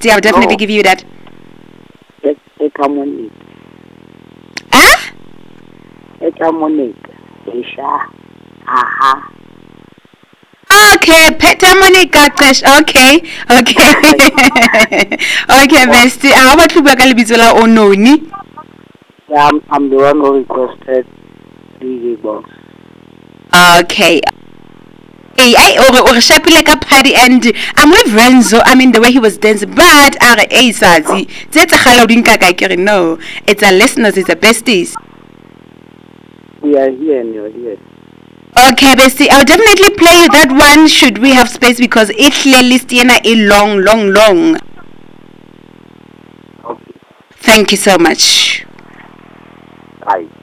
bestie. I'll definitely give you that. Ekamonika. Ah? Ekamonika. Isha. Aha. Okay, Petamonica Tesh. Okay. Okay, bestie. How about you, Bakalibizola Ononi? Yeah, I'm the one who requested DJ box. Okay. Hey, or Shapile party, and I'm with Renzo. I mean, the way he was dancing, but Sazi. No, it's our listeners, it's the besties. We are here and you're here. Okay, bestie, I'll definitely play that one. Should we have space, because it's list a long. Okay. Thank you so much. Bye.